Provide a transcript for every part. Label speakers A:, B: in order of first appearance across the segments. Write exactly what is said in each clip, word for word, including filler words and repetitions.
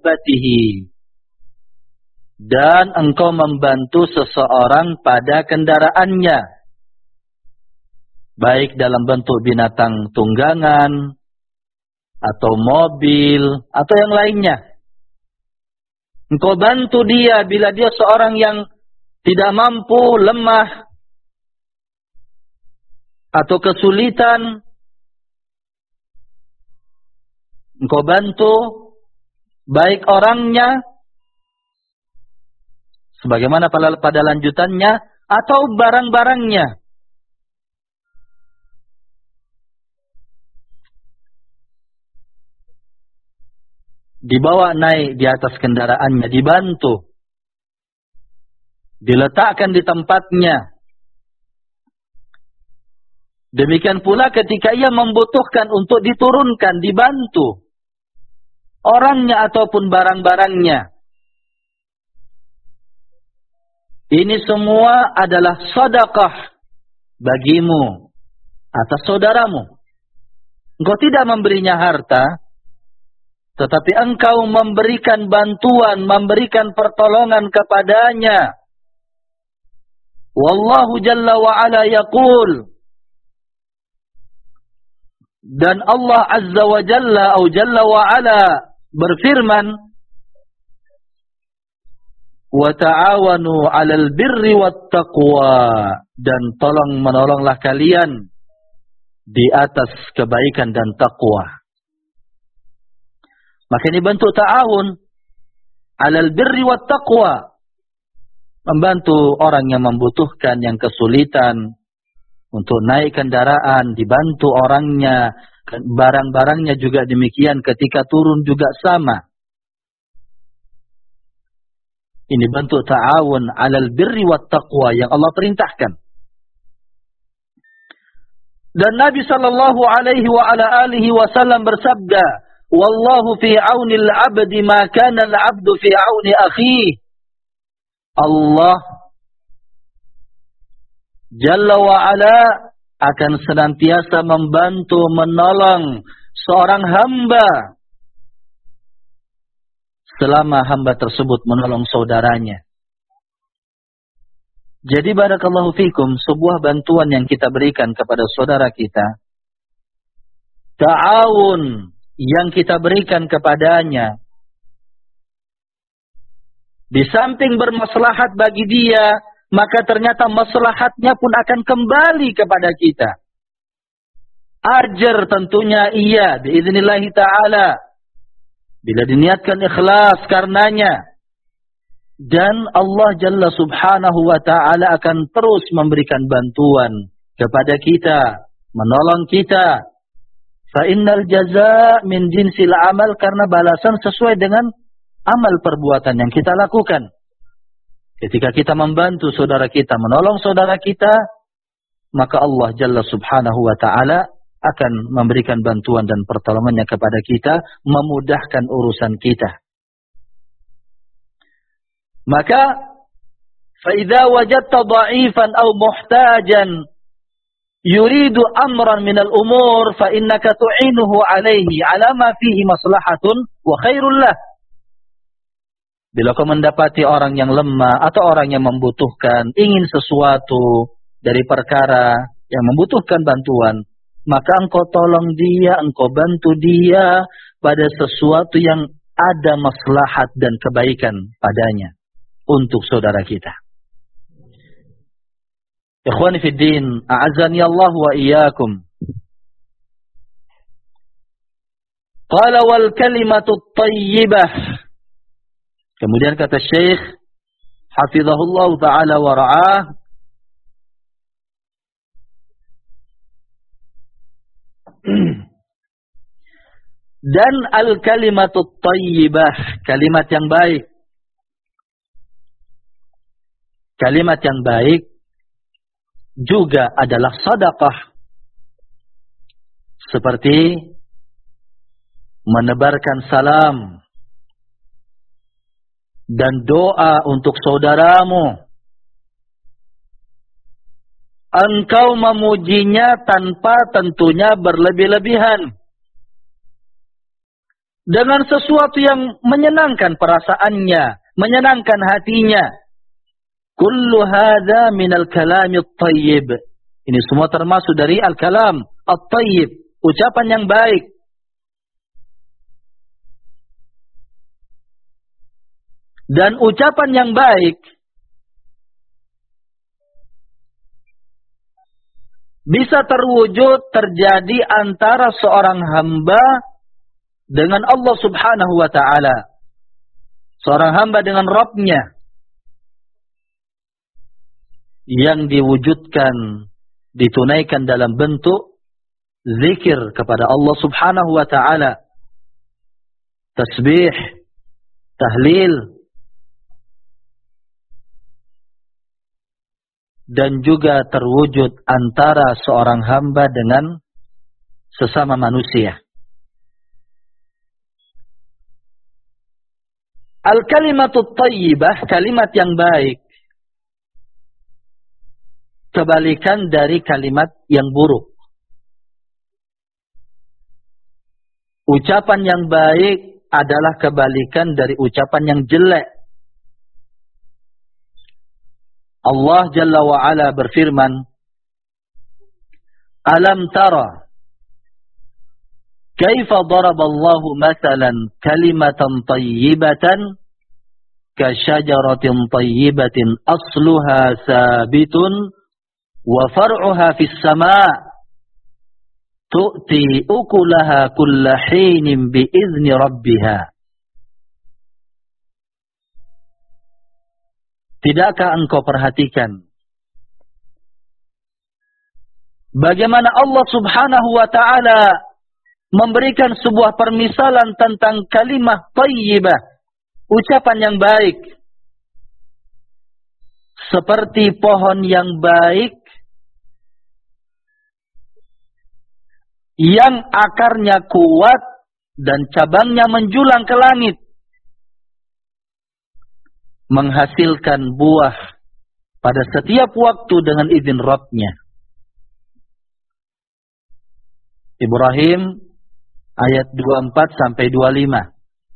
A: dabbatihi. Dan engkau membantu seseorang pada kendaraannya, baik dalam bentuk binatang tunggangan, atau mobil, atau yang lainnya. Engkau bantu dia bila dia seorang yang tidak mampu, lemah, atau kesulitan. Engkau bantu baik orangnya, sebagaimana pada, pada lanjutannya, atau barang-barangnya. Dibawa naik di atas kendaraannya, dibantu, diletakkan di tempatnya. Demikian pula ketika ia membutuhkan untuk diturunkan, dibantu orangnya ataupun barang-barangnya. Ini semua adalah sedekah bagimu atas saudaramu. Engkau tidak memberinya harta, tetapi engkau memberikan bantuan, memberikan pertolongan kepadanya. Wallahu jalla wa ala yaqul, dan Allah azza wa jalla atau jalla wa ala berfirman, wa ta'awanu 'alal birri wat taqwa, dan tolong menolonglah kalian di atas kebaikan dan takwa. Maka ini bentuk ta'awun 'alal birri wat taqwa, membantu orang yang membutuhkan, yang kesulitan untuk naik kendaraan, dibantu orangnya, barang-barangnya juga demikian, ketika turun juga sama. Ini bentuk ta'awun 'alal birri wat taqwa yang Allah perintahkan. Dan Nabi sallallahu alaihi wa ala alihi wasallam bersabda, "Wallahu fi 'auni al-'abdi ma kana al-'abdu fi 'auni akhihi." Allah Jalla wa ala akan senantiasa membantu, menolong seorang hamba selama hamba tersebut menolong saudaranya. Jadi barakallahu fikum, sebuah bantuan yang kita berikan kepada saudara kita, ta'awun yang kita berikan kepadanya, di samping bermaslahat bagi dia, maka ternyata maslahatnya pun akan kembali kepada kita. Ajar tentunya iya, biidznillahi ta'ala, bila diniatkan ikhlas karenanya. Dan Allah Jalla Subhanahu wa ta'ala akan terus memberikan bantuan kepada kita, menolong kita. Fa innal jazaa min jinsil amal, karena balasan sesuai dengan amal perbuatan yang kita lakukan. Ketika kita membantu saudara kita, menolong saudara kita, maka Allah Jalla Subhanahu wa ta'ala akan memberikan bantuan dan pertolongannya kepada kita, memudahkan urusan kita. Maka fa idza wajadta dha'ifan aw muhtajan yuridu amran min al-umur fa innaka tu'inuhu alayhi ala ma fihi maslahatun wa khairul lah. Bila kau mendapati orang yang lemah atau orang yang membutuhkan, ingin sesuatu dari perkara yang membutuhkan bantuan, maka engkau tolong dia, engkau bantu dia pada sesuatu yang ada maslahat dan kebaikan padanya untuk saudara kita. Ikhwani fid din, a'azzani Allah wa iyyakum. Qala wal kalimatu thayyibah. Kemudian kata Syekh hafizahullah taala wa ra'ah, dan al kalimatu thayyibah, kalimat yang baik. Kalimat yang baik juga adalah sedekah, seperti menebarkan salam dan doa untuk saudaramu. Engkau memujinya tanpa tentunya berlebih-lebihan. dengan sesuatu yang menyenangkan perasaannya, menyenangkan hatinya. Kullu hadza minal kalamit thayyib. Ini semua termasuk dari al-kalam at-thayyib, ucapan yang baik. Dan ucapan yang baik bisa terwujud terjadi antara seorang hamba dengan Allah Subhanahu wa ta'ala. Seorang hamba dengan Rabb-nya. Yang diwujudkan, ditunaikan dalam bentuk zikir kepada Allah Subhanahu wa ta'ala. Tasbih, tahlil, dan juga terwujud antara seorang hamba dengan sesama manusia. Al-kalimatut thayyibah, kalimat yang baik, kebalikan dari kalimat yang buruk. Ucapan yang baik adalah kebalikan dari ucapan yang jelek. Allah Jalla wa Ala berfirman, Alam tara kaifa daraballahu mathalan kalimatan tayyibatan ka syajaratin tayyibatin asluha sabitun wa far'uha fis sama' tu'ti ukulaha kulla hinin bi'izni rabbiha. Tidakkah engkau perhatikan bagaimana Allah Subhanahu wa ta'ala memberikan sebuah permisalan tentang kalimah thayyibah, ucapan yang baik, seperti pohon yang baik yang akarnya kuat dan cabangnya menjulang ke langit, menghasilkan buah pada setiap waktu dengan izin Rabb-nya. Ibrahim ayat dua puluh empat sampai dua puluh lima.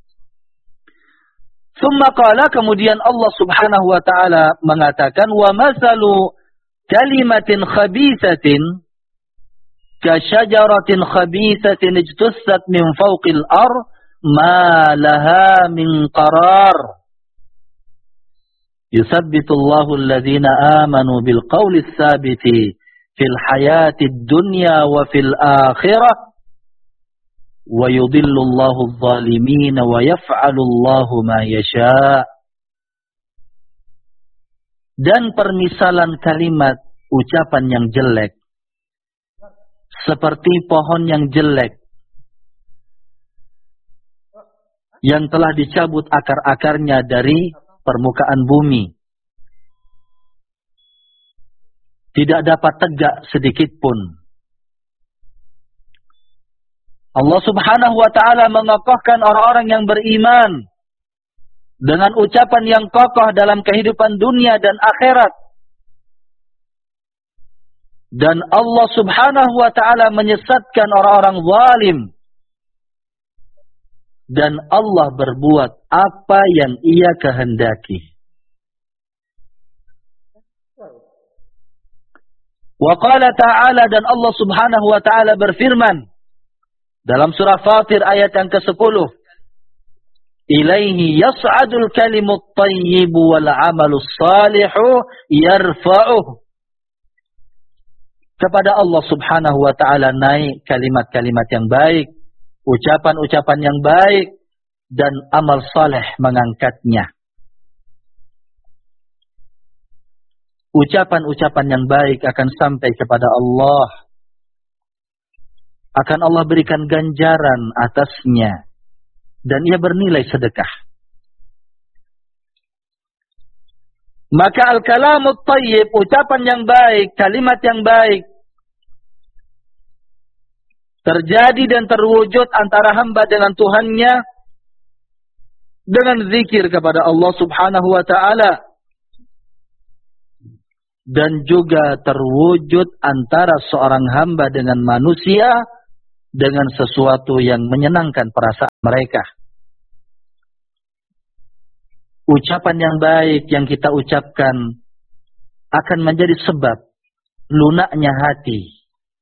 A: Tsumma qala, kemudian Allah Subhanahu wa taala mengatakan, wa masalu kalimatin khabithatin ka syajaratin khabithatin ijtussat min fawqil ar ma laha min qarar. Yusabbitullahu alladhina amanu bil qawli tsabiti fil hayatid dunya wa fil akhirah wa yudhillullahu adh-dhalimin wa yaf'alullahu ma yasha'. Dan permisalan kalimat ucapan yang jelek seperti pohon yang jelek yang telah dicabut akar-akarnya dari permukaan bumi, tidak dapat tegak sedikit pun. Allah Subhanahu wa ta'ala mengokohkan orang-orang yang beriman dengan ucapan yang kokoh dalam kehidupan dunia dan akhirat. Dan Allah Subhanahu wa ta'ala menyesatkan orang-orang zalim. Dan Allah berbuat apa yang Ia kehendaki. Wa qala ta'ala, dan Allah Subhanahu wa ta'ala berfirman dalam surah Fatir ayat yang kesepuluh, ilaihi yas'adul kalimut tayyibu wal amalus salihu yarfa'uh. Kepada Allah Subhanahu wa ta'ala naik kalimat-kalimat yang baik, ucapan-ucapan yang baik, dan amal saleh mengangkatnya. Ucapan-ucapan yang baik akan sampai kepada Allah. Akan Allah berikan ganjaran atasnya. Dan ia bernilai sedekah. Maka al-kalamut thayyib, ucapan yang baik, kalimat yang baik, terjadi dan terwujud antara hamba dengan Tuhannya dengan zikir kepada Allah Subhanahu wa ta'ala. Dan juga terwujud antara seorang hamba dengan manusia dengan sesuatu yang menyenangkan perasaan. mereka. Ucapan yang baik yang kita ucapkan akan menjadi sebab lunaknya hati.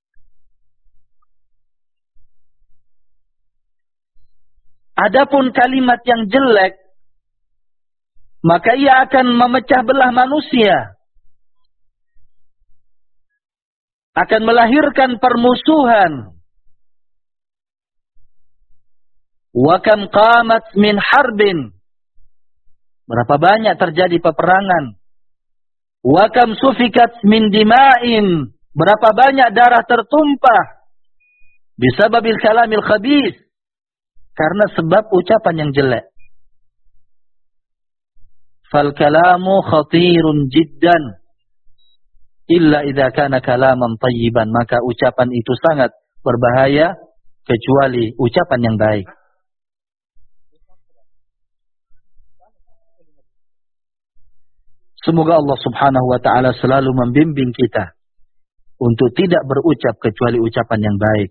A: Adapun kalimat yang jelek, maka ia akan memecah belah manusia. Akan melahirkan permusuhan. Wa kam qamat min harbin. Berapa banyak terjadi peperangan. Wa kam sufikat min dima'in. Berapa banyak darah tertumpah. Bisababil kalamil khabith. Karena sebab ucapan yang jelek. Fal kalamu khatirun jiddan. Illa idza kana kalaman tayyiban. Maka ucapan itu sangat berbahaya. Kecuali ucapan yang baik. Semoga Allah subhanahu wa ta'ala selalu membimbing kita. Untuk tidak berucap kecuali ucapan yang baik.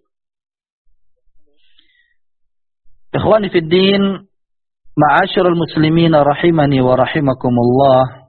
A: Ikhwani fid din, ma'asyiral muslimin rahimani wa rahimakumullah.